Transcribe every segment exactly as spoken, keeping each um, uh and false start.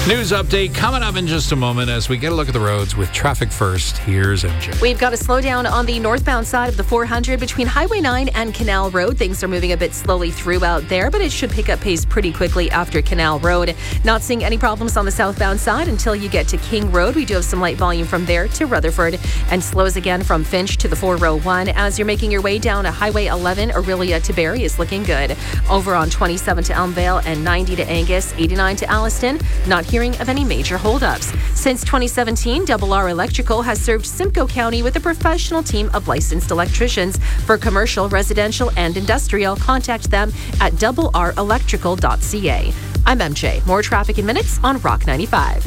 News update coming up in just a moment as we get a look at the roads with traffic first. Here's M J. We've got a slowdown on the northbound side of the four hundred between Highway nine and Canal Road. Things are moving a bit slowly throughout there, but it should pick up pace pretty quickly after Canal Road. Not seeing any problems on the southbound side until you get to King Road. We do have some light volume from there to Rutherford, and slows again from Finch to the four oh one. As you're making your way down to Highway eleven, Aurelia to Barrie is looking good. Over on twenty-seven to Elmvale and ninety to Angus, eighty-nine to Alliston. Not hearing of any major holdups. Since twenty seventeen, Double R Electrical has served Simcoe County with a professional team of licensed electricians for commercial, residential, and industrial. Contact them at double r electrical dot c a. I'm M J. More traffic in minutes on Rock ninety-five.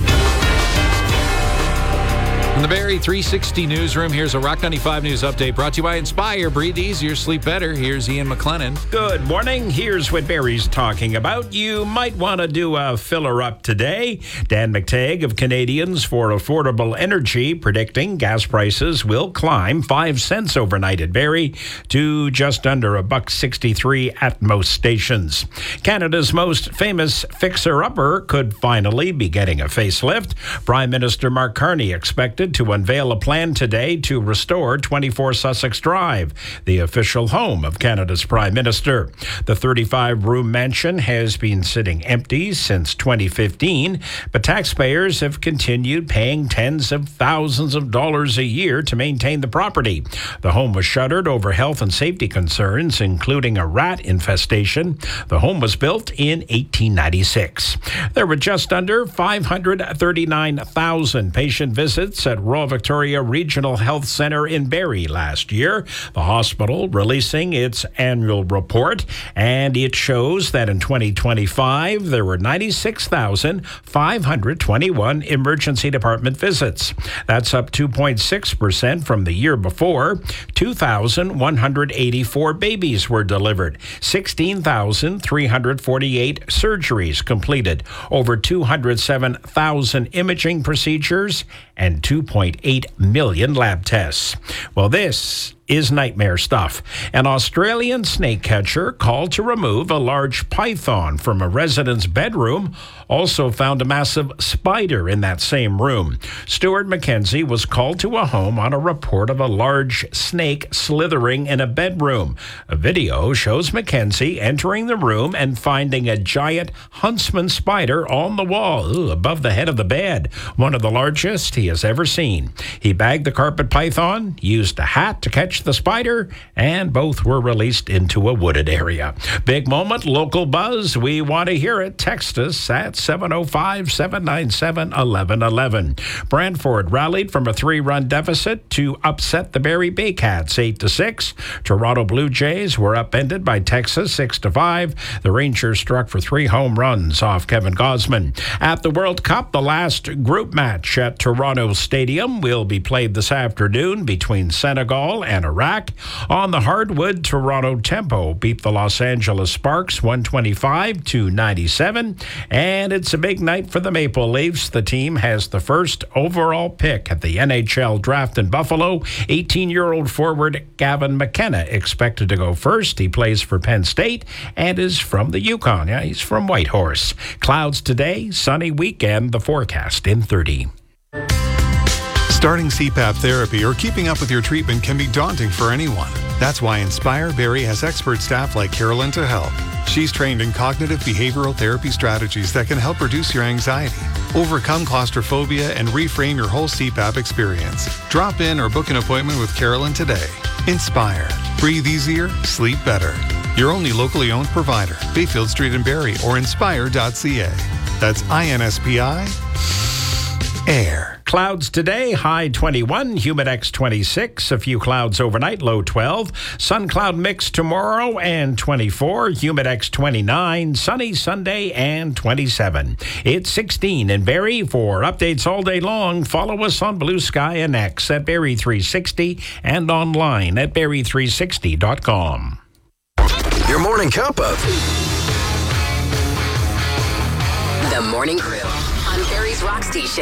From the Barrie three sixty newsroom, here's a Rock ninety-five news update brought to you by Inspire. Breathe easier, sleep better. Here's Ian McLennan. Good morning. Here's what Barrie's talking about. You might want to do a filler up today. Dan McTagg of Canadians for Affordable Energy predicting gas prices will climb five cents overnight at Barrie to just under a buck sixty-three at most stations. Canada's most famous fixer-upper could finally be getting a facelift. Prime Minister Mark Carney expected to unveil a plan today to restore twenty-four Sussex Drive, the official home of Canada's Prime Minister. The thirty-five room mansion has been sitting empty since twenty fifteen, but taxpayers have continued paying tens of thousands of dollars a year to maintain the property. The home was shuttered over health and safety concerns, including a rat infestation. The home was built in eighteen ninety-six. There were just under five hundred thirty-nine thousand patient visits at Royal Victoria Regional Health Centre in Barrie last year. The hospital releasing its annual report, and it shows that in twenty twenty-five there were ninety-six thousand five hundred twenty-one emergency department visits. That's up two point six percent from the year before. two thousand one hundred eighty-four babies were delivered, sixteen thousand three hundred forty-eight surgeries completed, over two hundred seven thousand imaging procedures, and two point eight million lab tests. Well, this is nightmare stuff. An Australian snake catcher called to remove a large python from a resident's bedroom also found a massive spider in that same room. Stuart McKenzie was called to a home on a report of a large snake slithering in a bedroom. A video shows McKenzie entering the room and finding a giant huntsman spider on the wall ooh, above the head of the bed, one of the largest he has ever seen. He bagged the carpet python, used a hat to catch the spider, and both were released into a wooded area. Big moment, local buzz. We want to hear it. Text us at seven oh five, seven nine seven, one one one one. Brantford rallied from a three-run deficit to upset the Barrie Baycats eight to six. Toronto Blue Jays were upended by Texas six to five. The Rangers struck for three home runs off Kevin Gausman. At the World Cup, the last group match at Toronto Stadium will be played this afternoon between Senegal and Iraq. On the hardwood, Toronto Tempo beat the Los Angeles Sparks one twenty-five to ninety-seven, and it's a big night for the Maple Leafs. The team has the first overall pick at the N H L draft in Buffalo. eighteen-year-old forward Gavin McKenna expected to go first. He plays for Penn State and is from the Yukon. Yeah, he's from Whitehorse. Clouds today, sunny weekend, the forecast in thirty. Starting C PAP therapy or keeping up with your treatment can be daunting for anyone. That's why Inspire Barrie has expert staff like Carolyn to help. She's trained in cognitive behavioral therapy strategies that can help reduce your anxiety, overcome claustrophobia, and reframe your whole C PAP experience. Drop in or book an appointment with Carolyn today. Inspire. Breathe easier, sleep better. Your only locally owned provider, Bayfield Street in Barrie or inspire dot c a. That's I N S P I. Air. Clouds today, high twenty-one, humidex twenty-six, a few clouds overnight, low twelve. Sun cloud mix tomorrow and twenty-four, humidex twenty-nine, sunny Sunday and twenty-seven. It's sixteen in Barrie. For updates all day long, follow us on Blue Sky and X at Barrie three sixty and online at barrie three sixty dot com. Your morning cup of The Morning Crew on Barrie's Rock Station.